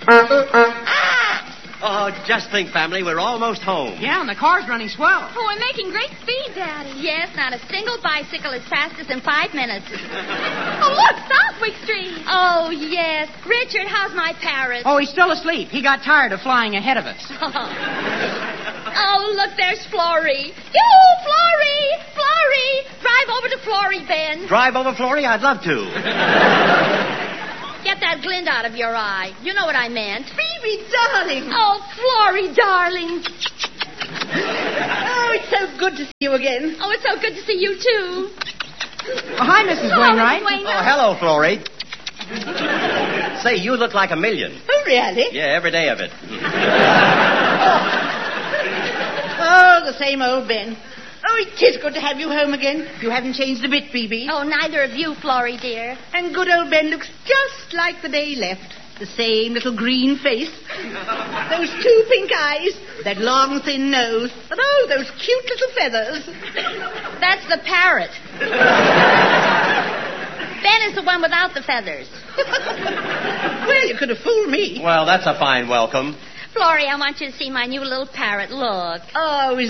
Oh, just think, family, we're almost home. Yeah, and the car's running swell. Oh, we're making great speed, Daddy. Yes, not a single bicycle as fast as in 5 minutes. Oh, look, Southwick Street. Oh, yes. Richard, how's my parrot? Oh, he's still asleep. He got tired of flying ahead of us. Oh, look, there's Florrie. Yoo-hoo, Florrie! Florrie! Drive over to Florrie, Ben. Drive over, Florrie? I'd love to. Get that glint out of your eye. You know what I meant. Phoebe, darling. Oh, Florrie, darling. Oh, it's so good to see you again. Oh, it's so good to see you, too. Oh, hi, Mrs. Hello, Wainwright. Mrs. Wainwright. Oh, hello, Florrie. Say, you look like $1 million. Oh, really? Yeah, every day of it. Oh, the same old Ben. Oh, it is good to have you home again. You haven't changed a bit, Phoebe. Oh, neither of you, Florrie, dear. And good old Ben looks just like the day he left. The same little green face. Those 2 pink eyes. That long, thin nose. And oh, those cute little feathers. That's the parrot. Ben is the one without the feathers. Well, you could have fooled me. Well, that's a fine welcome. Florrie, I want you to see my new little parrot. Look. Oh,